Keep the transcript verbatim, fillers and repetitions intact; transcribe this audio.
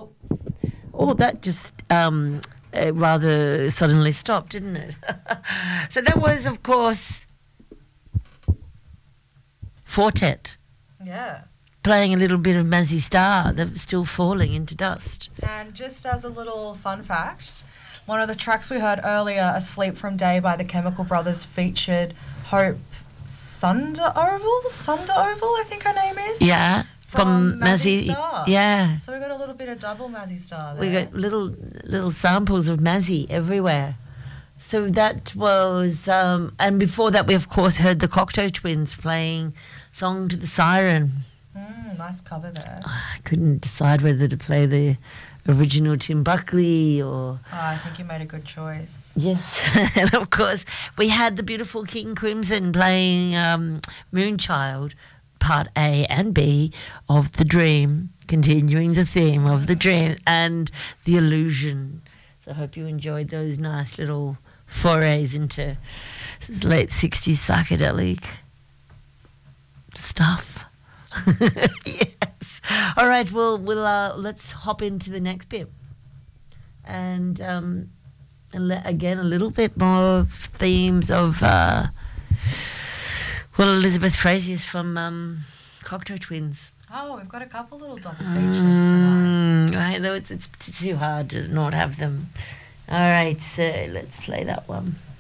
Oh, oh, that just um, uh, rather suddenly stopped, didn't it? So that was, of course, Fortet Yeah. playing a little bit of Mazzy Star that was still falling into dust. And just as a little fun fact, one of the tracks we heard earlier, Asleep from Day by the Chemical Brothers, featured Hope Sunderoval? Sunderoval, I think her name is. Yeah, From, from Mazzy Mazzy. Star. Yeah, So we got a little bit of double Mazzy Star there. we got little little samples of Mazzy everywhere. So that was, um, and before that, we of course heard the Cocteau Twins playing "Song to the Siren." Mm, nice cover there. I couldn't decide whether to play the original Tim Buckley or. Oh, I think you made a good choice. Yes, and of course we had the beautiful King Crimson playing um, Moonchild, part A and B of The Dream, continuing the theme of The Dream and The Illusion. So I hope you enjoyed those nice little forays into this late sixties psychedelic stuff. Yes. All right, well, we'll uh, let's hop into the next bit. And um, again, a little bit more themes of, uh, well, Elizabeth Frazier's from um, Cocteau Twins. Oh, we've got a couple little double features tonight. Mm, right, though it's, it's too hard to not have them. All right, so let's play that one.